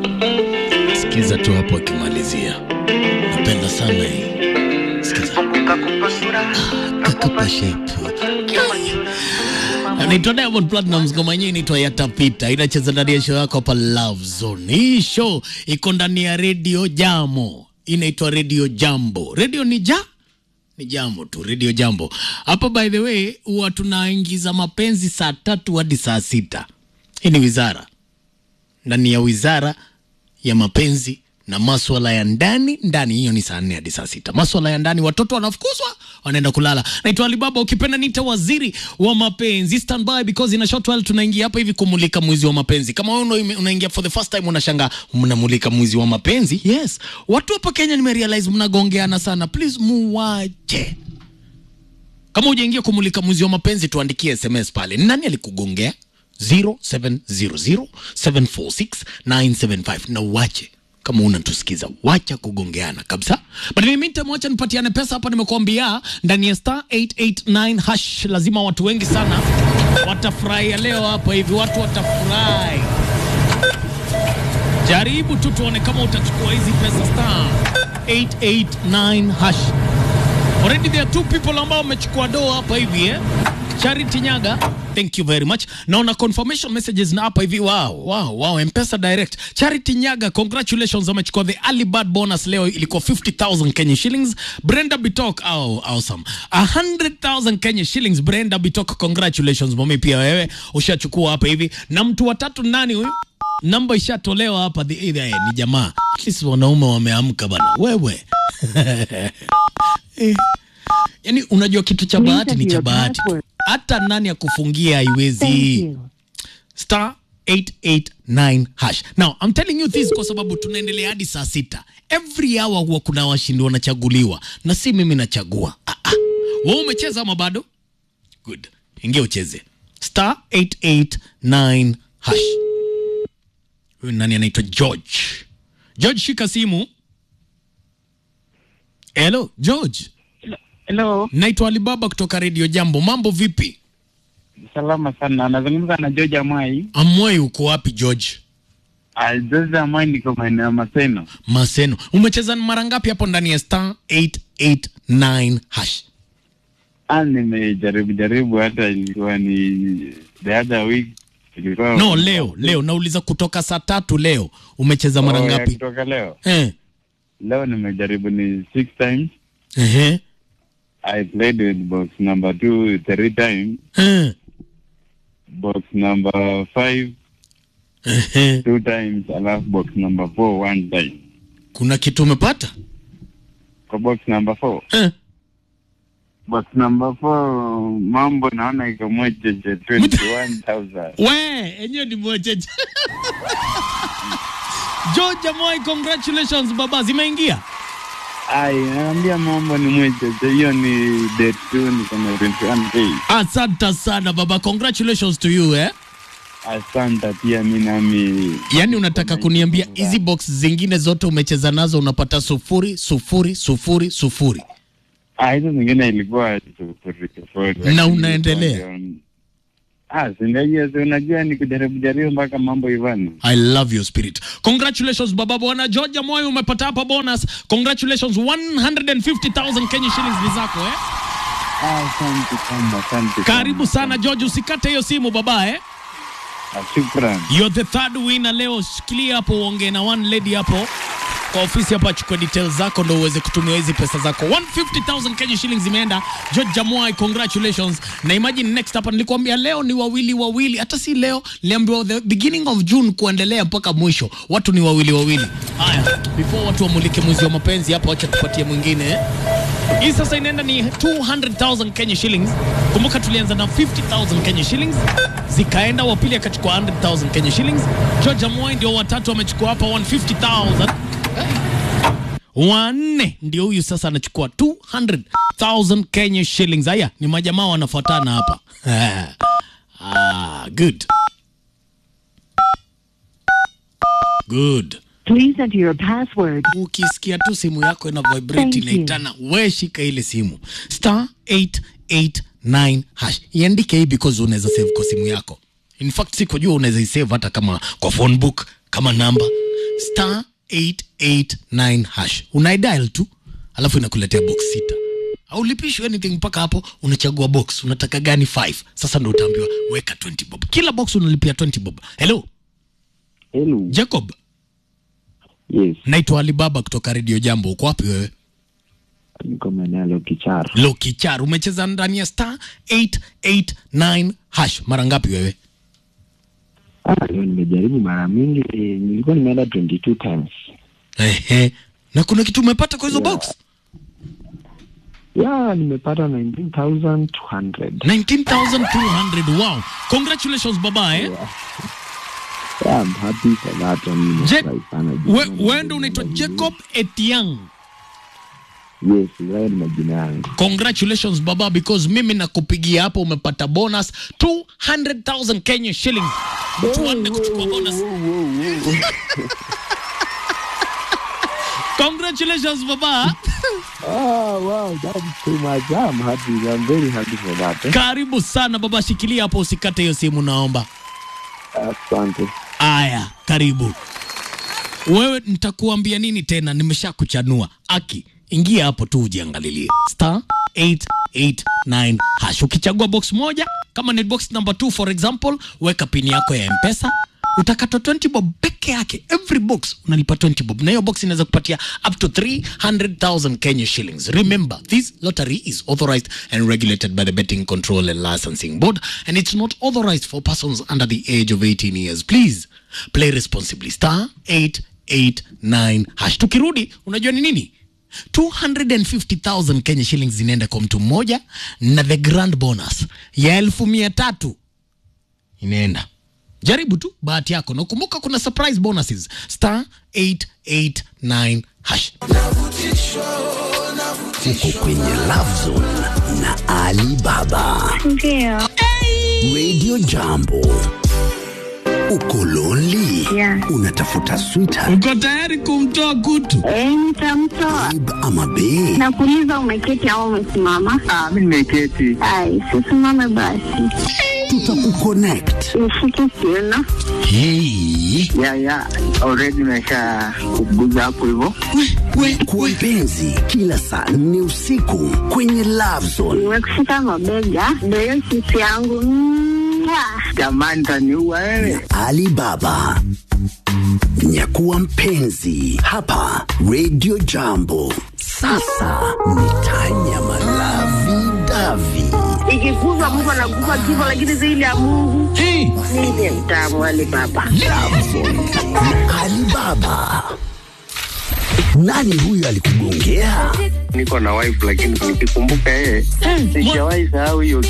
Sikiza tu hapo akimalizia. Napenda sana hii. Sikiza. Kakupa shape. Anaitwa Diamond Platnumz, ngoma yenyewe inaitwa Yatapita. Inacheza ndani ya show yako hapa Love Zone. Hii show iko ndani ya Radio Jambo. Inaitwa Radio Jambo. Radio ni Jambo tu, Radio Jambo. Hapa by the way, huwa tunaingiza mapenzi saa 3 hadi saa 6. Hii ni wizara. Ndani ya wizara ya mapenzi na masuala ya ndani, hiyo ni saa 4 hadi saa 6. Masuala ya ndani, watoto wanafukuzwa, wanaenda kulala. Naitwa Alibaba, ukipenda nita waziri wa mapenzi. Stand by because in a short while tunaingia hapa hivi kumulika mwezi wa mapenzi. Kama wewe unaingia for the first time unashangaa mnamulika mwezi wa mapenzi. Yes. Watu hapa Kenya nimerealize mnagongeana sana. Please muache. Kama hujaingia kumulika mwezi wa mapenzi tuandikie SMS pale. Nani alikugongea? 0700746975 na uache. Kama unatusikiza, wacha kugongeana kabisa. But mimi nitamwacha nipatiane pesa hapa, nimekuambia ndani ya star 889 hash. Lazima watu wengi sana watafurahi leo hapa hivi, watu watafurahi. Jaribu tu tuone kama utachukua hizi pesa, star 889 hash. Already there are 2 people ambao wamechukua doa hapa hivi Charity Nyaga, thank you very much. Naona confirmation messages na hapa hivi. Wow, M-Pesa direct. Charity Nyaga, congratulations, amechukua the early bird bonus leo, ilikuwa 50,000 Kenya shillings. Brenda Bitok, awesome, 100,000 Kenya shillings. Brenda Bitok, congratulations mami, pia wewe ushachukua hapa hivi. Na mtu wa tatu nani huyu? Namba ishatolewa hapa, ni jamaa. At least wanaume wameamka bana. Wewe yani unajua kitu cha bahati ni cha bahati. Hata nani ya kufungia haiwezi. Star 889 hash. Now, I'm telling you this kwa sababu tunaendelea hadi saa 6. Every hour huwa kuna washindi wanachaguliwa. Na si mimi nachagua. Wewe umecheza ama bado? Good. Ingia ucheze. Star 889 hash. Huyu nani anaitwa George? George, shika simu. Hello, George. Hello. Naitwa Alibaba kutoka Radio Jambo. Mambo vipi? Salama sana. Nazungumza na George Amwai. Amwai, uko wapi George? George Amwai niko maeneo ya Maseno. Maseno. Umecheza mara ngapi hapo ndani ya star 889 hash? Nimejaribu hata ilikuwa ni the other week. Ilikuwa no, leo nauliza kutoka saa 3 leo. Umecheza mara ngapi? Kutoka leo. Leo nimejaribu ni 6 times. I played with box number 2 3 times. Box number 5 2 times, alafu box number 4 1 time. Kuna kitu umepata? Kwa box number 4. Box number 4 mambo naona iko moja 21,000. Enyewe ni moja. George Amwai, congratulations baba, zimeingia. Naambia mambo ni mweje. Hiyo ni date 2 ni kama 21 days. Asante sana baba, congratulations to you Asante pia mimi. Yani unataka kuniambia hizi box zingine zote umecheza nazo unapata 0,0,0,0. Hizo zingine ilikuwa 0,0,0. Na unaendelea. Unajua ni kujaribu mpaka mambo ivani. I love your spirit. Congratulations baba bwana George Amwai, umepata hapa bonus. Congratulations, 150,000 Kenya shillings ni zako Asante sana. Karibu sana George, usikate hiyo simu baba Shukran. You're the third winner leo. Shikilia hapo uongee na one lady hapo kwa ofisi hapa, chukua details zako ndio uweze kutumia hizi pesa zako. 150,000 Kenya shillings imeenda. George Amwai, congratulations. Na imagine next hapa nilikwambia leo ni wawili. Hata si leo, niliambiwa the beginning of June kuendelea mpaka mwisho. Watu ni wawili. Haya, before watu wamulike mwezi wa mapenzi hapa, acha tupatie mwingine. Hii sasa inaenda ni 200,000 Kenya shillings. Kumbuka tulianza na 50,000 Kenya shillings. Zikaenda wa pili akachukua 100,000 Kenya shillings. George Amwai ndio watatu amechukua hapa 150,000. Wanne ndio huyu sasa anachukua 200,000 Kenya shillings. Haya ni majamaa wanafuatana hapa. Good. Please enter your password. Ukisikia tu simu yako ina vibrate inaitana, wewe shika ile simu. Star 889 hash. Iandike hii because unaweza save kwa simu yako. In fact sikujua unaweza save hata kama kwa phone book kama namba. star 889 hash. Unaidial tu, alafu inakuletea box 6. Haulipishwi anything mpaka hapo, unachagua box. Unataka gani 5? Sasa ndio utaambiwa weka 20 bob. Kila box unalipia 20 bob. Hello. Hello. Jacob. Yes. Naitwa Alibaba kutoka Radio Jambo. Uko wapi wewe? Niko maeneo Lokichar. Lokichar. Umecheza ndani ya star 889 hash. Mara ngapi wewe? Leo nimejaribu mara mingi, nilikuwa nimeenda 22 times. Na kuna kitu umepata kwa hizo box? Nimepata 19,200. 19,200. Wow. Congratulations baba I'm happy for that one. Wewe ndio unaitwa Jacob Etiang. Yes, wewe ni majina yangu. Congratulations baba, because mimi nakupigia hapo umepata bonus 200,000 Kenya shillings. Tuende kuchukua bonus. Congratulations baba. Wow, that's too much. I'm happy. I'm very happy for that. Karibu sana baba, shikilia hapo usikate hiyo simu naomba. Asante. Aya, karibu. Wewe nitakuambia nini tena, nimeshakuchanua. Aki, ingia hapo tu ujiangalilie. Star 889 hash. Ukichagua box moja, kama ni box number 2 for example, weka pin yako ya M-Pesa. Utakata 20 bob peke yake. Every box unalipa 20 bob. Na hiyo box inaweza kupatia up to 300,000 Kenya shillings. Remember, this lottery is authorized and regulated by the Betting Control and Licensing Board, and it's not authorized for persons under the age of 18 years. Please play responsibly. Star 889 hash. Tukirudi, unajua ni nini? 250,000 Kenya shillings zinaenda kwa mtu mmoja, na the grand bonus ya 1,300 inaenda. Jaribu tu bahati yako, na kumbuka kuna surprise bonuses. Star 889 hash. Uko kwenye Love Zone na Alibaba. Ndio. Radio Jambo. Uko lonely? Yeah. Unatafuta sweetheart? Uko tayari kumtoa kutu? Nitamtoa. Babe ama bae? Nakuuliza umeketi au umesimama? Mimi nimeketi. Sisimame basi. Tutakuconnect. Nishike kiuno. Hey. Already nimesha kuguza hapo hivyo. Kwa penzi kila saa 4 usiku kwenye Love Zone. Nimekushika mabega. Ndio sisi yangu. Jamani, taniua wewe. Alibaba. Nyakuwa mpenzi hapa Radio Jambo. Sasa nitanya malavi davi. Ikikuza Mungu anakupa kifo, lakini zile ya Mungu. Ni mtamu Alibaba. Love Zone na Alibaba. Nani huyu alikugongea? Niko na wife lakini nikikumbuka yeye sijawahi sahau hiyo